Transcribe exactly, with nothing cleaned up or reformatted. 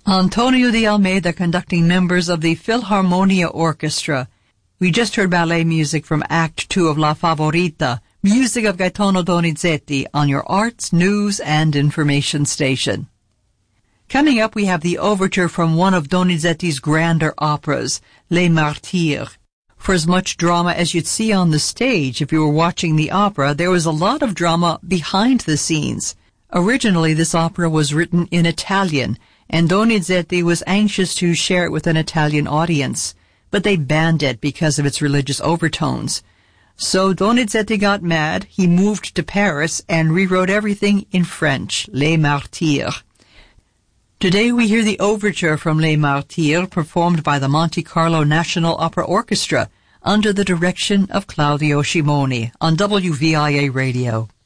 Antonio de Almeida conducting members of the Philharmonia Orchestra. We just heard ballet music from Act Two of La Favorita, music of Gaetano Donizetti on your arts, news, and information station. Coming up, we have the overture from one of Donizetti's grander operas, Les Martyrs. For as much drama as you'd see on the stage if you were watching the opera, there was a lot of drama behind the scenes. Originally, this opera was written in Italian, and Donizetti was anxious to share it with an Italian audience, but they banned it because of its religious overtones. So Donizetti got mad, he moved to Paris, and rewrote everything in French, Les Martyrs. Today we hear the overture from Les Martyrs performed by the Monte Carlo National Opera Orchestra under the direction of Claudio Scimoni on W V I A Radio.